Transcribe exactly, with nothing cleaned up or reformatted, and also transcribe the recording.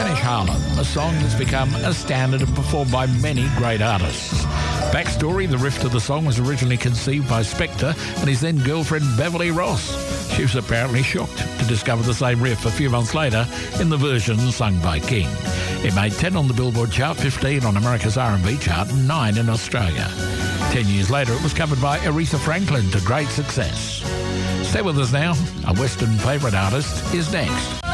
Spanish Harlem, a song that's become a standard and performed by many great artists. Backstory, the riff to the song was originally conceived by Spector and his then girlfriend Beverly Ross. She was apparently shocked to discover the same riff a few months later in the version sung by King. It made ten on the Billboard chart, fifteen on America's R and B chart, and nine in Australia. Ten years later, it was covered by Aretha Franklin to great success. Stay with us now. A Western favourite artist is next.